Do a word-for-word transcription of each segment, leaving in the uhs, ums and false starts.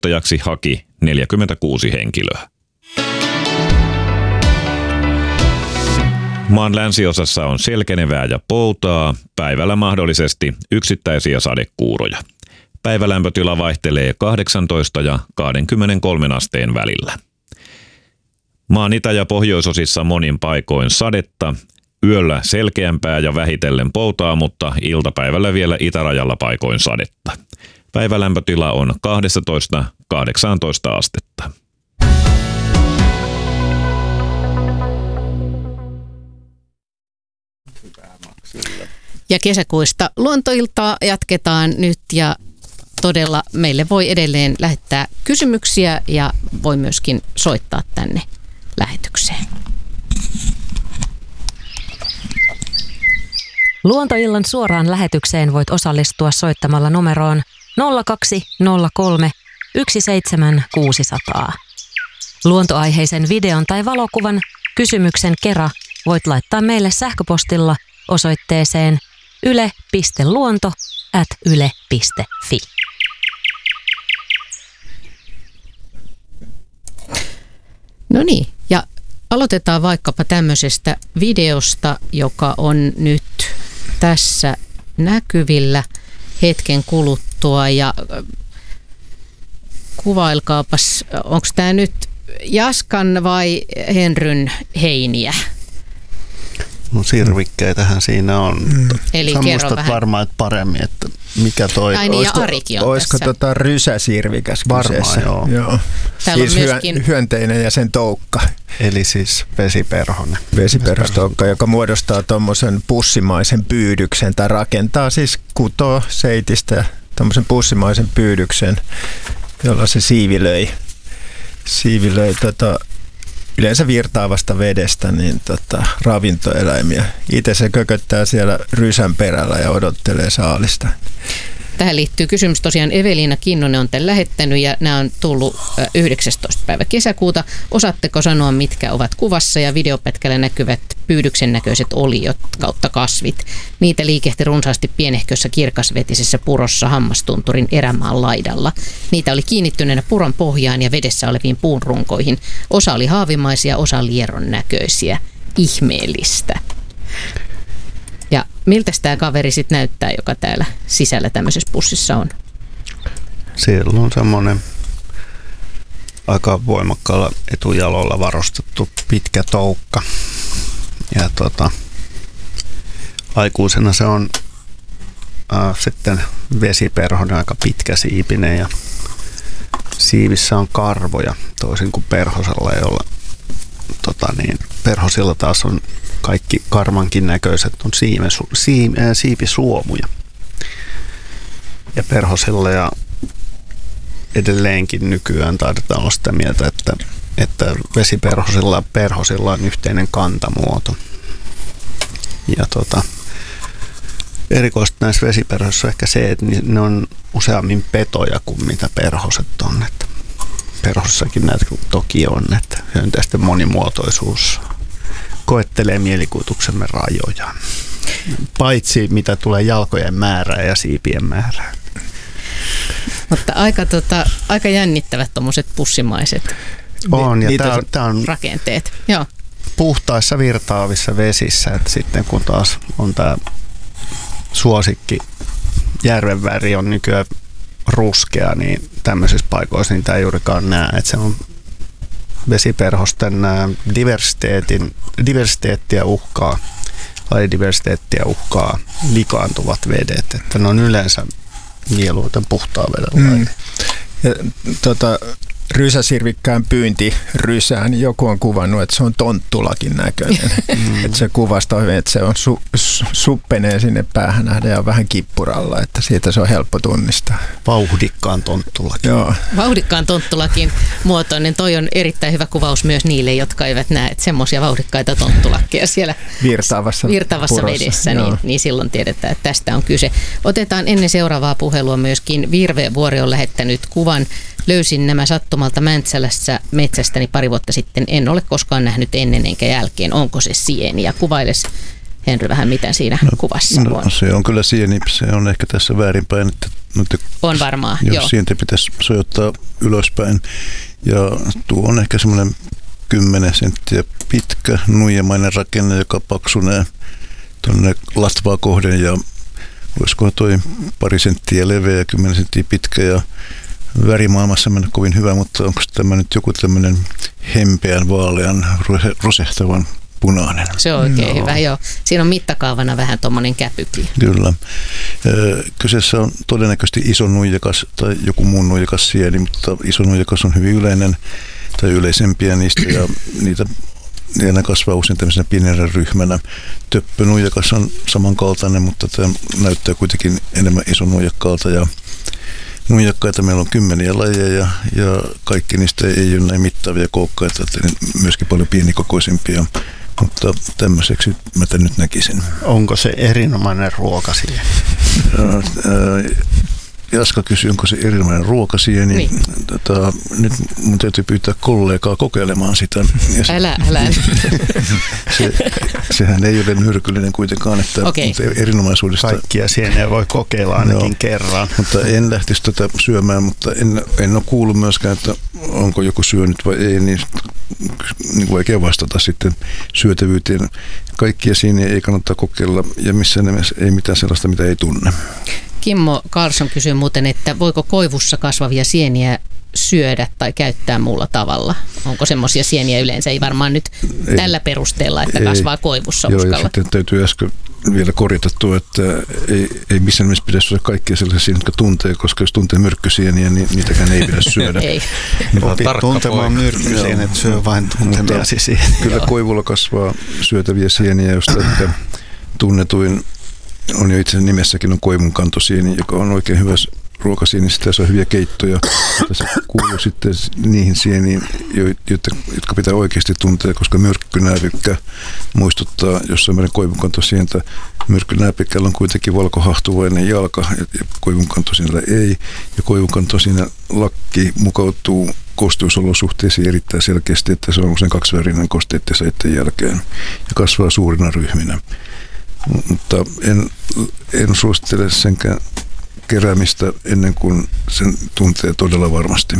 voittajaksi haki neljäkymmentäkuusi henkilöä. Maan länsiosassa on selkenevää ja poutaa, päivällä mahdollisesti yksittäisiä sadekuuroja. Päivälämpötila vaihtelee kahdeksantoista ja kaksikymmentäkolme asteen välillä. Maan itä- ja pohjoisosissa monin paikoin sadetta, yöllä selkeämpää ja vähitellen poutaa, mutta iltapäivällä vielä itärajalla paikoin sadetta. Päivälämpötila on kaksitoista kahdeksantoista astetta. Ja kesäkuista luontoiltaa jatketaan nyt ja todella meille voi edelleen lähettää kysymyksiä ja voi myöskin soittaa tänne lähetykseen. Luontoillan suoraan lähetykseen voit osallistua soittamalla numeroon nolla kaksi nolla kolme yksi seitsemän kuusi nolla nolla. Luontoaiheisen videon tai valokuvan kysymyksen kera voit laittaa meille sähköpostilla osoitteeseen yle piste luonto ät yle piste fi. No niin, ja aloitetaan vaikkapa tämmöisestä videosta, joka on nyt tässä näkyvillä hetken kuluttua. Ja kuvailkaapas, onko tämä nyt Jaskan vai Henryn heiniä? No sirvikkeitähän siinä on. Mm. Eli sä muistat vähän varmaan että paremmin, että mikä toi... Ai niin, ja Arikin on olisiko tässä. tota rysäsirvikäs kyseessä? Varmaan, joo. joo. Täällä Siis on myöskin hyö, hyönteinen ja sen toukka. Eli siis vesiperhonen. Vesiperhostoukka, joka muodostaa tuommoisen pussimaisen pyydyksen tai rakentaa siis kutoo seitistä tuommoisen pussimaisen pyydyksen, jolla se siivilöi, siivilöi tota, yleensä virtaavasta vedestä niin tota, ravintoeläimiä. Itse se kököttää siellä rysän perällä ja odottelee saalista. Tähän liittyy kysymys tosiaan. Eveliina Kinnunen on tämän lähettänyt ja nämä on tullut yhdeksästoista päivä kesäkuuta. Osaatteko sanoa, mitkä ovat kuvassa ja videopätkällä näkyvät pyydyksen näköiset oliot kautta kasvit? Niitä liikehti runsaasti pienehkössä kirkasvetisessä purossa Hammastunturin erämaan laidalla. Niitä oli kiinnittyneenä puron pohjaan ja vedessä oleviin puunrunkoihin. Osa oli haavimaisia, osa lieron näköisiä. Ihmeellistä. Ja miltä tämä kaveri sitten näyttää, joka täällä sisällä tämmöisessä pussissa on? Siellä on semmoinen aika voimakkaalla etujalolla varustettu pitkä toukka. Ja tota, aikuisena se on äh, sitten vesiperhonen, aika pitkäsiipinen ja siivissä on karvoja toisin kuin perhosella, jolla tota niin, perhosilla taas on kaikki karmankin näköiset on siimesu, siim, ää, siipisuomuja. Ja perhosilla ja edelleenkin nykyään taidetaan olla sitä mieltä, että, että vesiperhosilla ja perhosilla on yhteinen kantamuoto. Ja tota, erikoista näissä vesiperhosissa on ehkä se, että ne on useammin petoja kuin mitä perhoset on. Että perhosissakin näitä toki on, että hyönteisten monimuotoisuus koettelee mielikuvituksemme rajoja. Paitsi mitä tulee jalkojen määrään ja siipien määrään. Mutta aika, tota, aika jännittävät tommoset pussimaiset on, ja tää on, tää on rakenteet. Joo. Puhtaissa virtaavissa vesissä, että sitten kun taas on tämä suosikki järven väri on nykyään ruskea, niin tämmöisissä paikoissa niitä ei juurikaan näe, että se on vesiperhosten diversiteetin, diversiteettiä uhkaa, lajidiversiteettiä uhkaa likaantuvat vedet, että ne on yleensä mieluiten puhtaa veden laji. Mm. Ja, tota, rysäsirvikkään pyynti rysään, joku on kuvannut, että se on tonttulakin näköinen. Mm. Että se kuvastaa hyvin, että se on su, su, suppenee sinne päähän nähdään ja vähän kippuralla, että siitä se on helppo tunnistaa. Vauhdikkaan tonttulakin. Joo. Vauhdikkaan tonttulakin muotoinen. Toi on erittäin hyvä kuvaus myös niille, jotka eivät näe, että semmoisia vauhdikkaita tonttulakkeja siellä virtaavassa, virtaavassa vedessä, niin, niin silloin tiedetään, että tästä on kyse. Otetaan ennen seuraavaa puhelua myöskin Virve Vuori on lähettänyt kuvan. Löysin nämä sattumalta Mäntsälässä metsästäni pari vuotta sitten. En ole koskaan nähnyt ennen enkä jälkeen. Onko se sieni? Ja kuvailes Henry, vähän miten siinä no, kuvassa no, on? Se on kyllä sieni, se on ehkä tässä väärinpäin, että nyt, on varmaan, jos joo. sientä pitäisi sojottaa ylöspäin. Ja tuo on ehkä semmoinen kymmenen senttiä pitkä nuijamainen rakenne, joka paksunee tuonne latvaa kohden ja olisiko toi pari senttiä leveä ja kymmenen senttiä pitkä ja värimaailmassa mennä kovin hyvä, mutta onko tämä nyt joku tämmöinen hempeän, vaalean, rosehtavan punainen? Se on oikein no. hyvä, joo. Siinä on mittakaavana vähän tuommoinen käpykin. Kyllä. Kyseessä on todennäköisesti iso nuijakas tai joku muu nuijakas sieni, mutta iso nuijakas on hyvin yleinen tai yleisempiä niistä ja niitä ne kasvaa usein tämmöisenä pienenä ryhmänä. Töppönuijakas on samankaltainen, mutta tämä näyttää kuitenkin enemmän isonuijakkaalta ja nuijakkaita meillä on kymmeniä lajeja ja kaikki niistä ei ole näin mittavia koukkaita, että ne myöskin paljon pienikokoisempia, mutta tämmöiseksi mä tämän nyt näkisin. Onko se erinomainen ruokasieni? Jaska kysyi, onko se erinomainen ruokasieni. Niin. Tota, nyt mun täytyy pyytää kollegaa kokeilemaan sitä. Se, älä, älä. se, sehän ei ole myrkyllinen kuitenkaan, että okay. erinomaisuudesta... Kaikkia sieniä voi kokeilla ainakin no, kerran. Mutta en lähtisi tätä syömään, mutta en, en ole kuullut myöskään, että onko joku syönyt vai ei, niin, niin vaikea vastata sitten syötävyyteen. Kaikkia sieniä ei kannata kokeilla ja missään nimessä ei mitään sellaista, mitä ei tunne. Kimmo Karlsson kysyy muuten, että voiko koivussa kasvavia sieniä syödä tai käyttää muulla tavalla? Onko semmoisia sieniä yleensä? Ei varmaan nyt ei, tällä perusteella, että ei, kasvaa koivussa joo, uskalla. Ja sitten täytyy äsken vielä korjata tuo, että ei, ei missään nimessä pidä syödä kaikkia sellaisia sieniä, jotka tuntee, koska jos tuntee myrkkysieniä, niin niitäkään ei pidä syödä. ei. Opit tuntemaan myrkkysienet, syö vain tuntemiasi sieniä. Kyllä koivulla kasvaa syötäviä sieniä, josta että tunnetuin on jo itse nimessäkin on koivun kantosieni, joka on oikein hyvä ruokasieni, sitä saa hyviä keittoja. Tässä kuuluu sitten niihin sieniin, jotka pitää oikeasti tuntea, koska myrkkynääpikkä muistuttaa jossain meidän koivun kantosientä. Myrkkynääpikkällä on kuitenkin valkohahtuvainen jalka ja koivun kantosienellä ei. Ja koivun kantosienellä lakki mukautuu kosteusolosuhteisiin erittäin selkeästi, että se on usein kaksivärinen kosteiden säitten jälkeen ja kasvaa suurina ryhminä. Mutta en, en suosittele senkään keräämistä ennen kuin sen tuntee todella varmasti.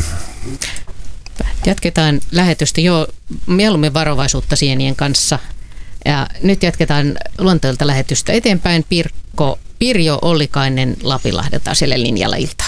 Jatketaan lähetystä jo mieluummin varovaisuutta sienien kanssa. Ja nyt jatketaan luonteelta lähetystä eteenpäin. Pirkko, Pirjo Ollikainen Lapinlahdelta siellä linjalla iltaa.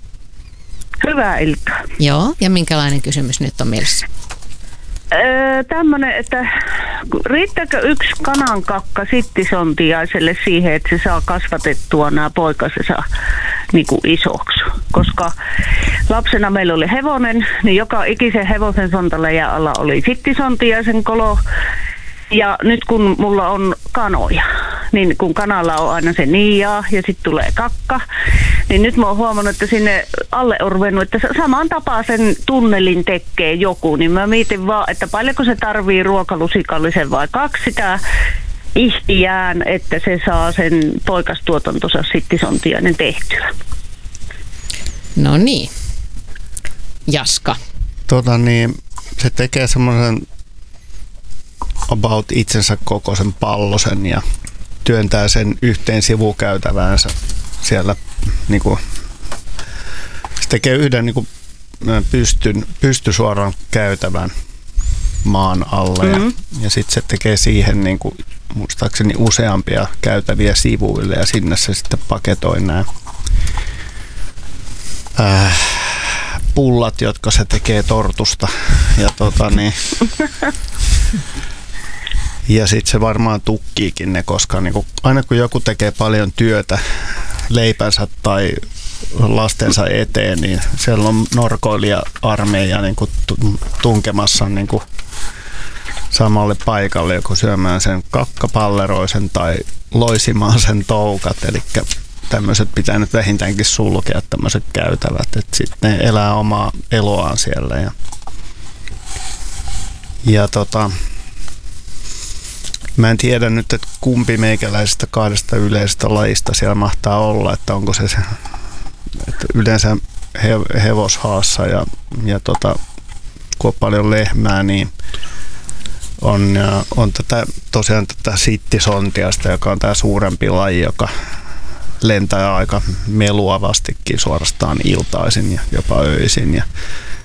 Hyvää iltaa. Joo, ja minkälainen kysymys nyt on mielessä? Öö, tämmöinen, että riittääkö yksi kanankakka sittisontiaiselle siihen, että se saa kasvatettua nämä poikasensa niin kuin isoksi? Koska lapsena meillä oli hevonen, niin joka ikisen hevosen sontaläjän alla oli sittisontiaisen kolo. Ja nyt kun mulla on kanoja, niin kun kanalla on aina se niijaa ja sitten tulee kakka, niin nyt mä oon huomannut, että sinne alle on ruvennut, että samaan tapaan sen tunnelin tekee joku, niin mä mietin vaan, että paljonko se tarvii ruokalusikallisen vai kaksi sitä ihtiään, että se saa sen poikastuotantonsa sittisontiainen tehtyä. No niin. Jaska. Tota niin, se tekee semmoisen about itsensä kokoisen pallosen ja työntää sen yhteen sivukäytäväänsä siellä niinku, se tekee yhden niinku pystyn, pystysuoran käytävän maan alle mm-hmm. ja, ja sitten se tekee siihen niinku, muistaakseni useampia käytäviä sivuille ja sinne se sitten paketoi nämä äh, pullat, jotka se tekee tortusta ja tota niin ja sitten se varmaan tukkiikin ne, koska niinku, aina kun joku tekee paljon työtä leipänsä tai lastensa eteen, niin siellä on norkoilija-armeija niinku tunkemassa niinku samalle paikalle, joku syömään sen kakkapalleroisen tai loisimaan sen toukat. Eli tämmöiset pitää nyt vähintäänkin sulkea, tämmöiset käytävät, että sitten ne elää omaa eloaan siellä. Ja, ja tota... Mä en tiedä nyt, että kumpi meikäläisestä kahdesta yleisestä lajista siellä mahtaa olla, että onko se, se että yleensä he, hevoshaassa ja, ja tota, kun on paljon lehmää, niin on, on tätä, tosiaan tätä sittisontiasta, joka on tämä suurempi laji, joka lentää aika meluavastikin suorastaan iltaisin ja jopa öisin. Ja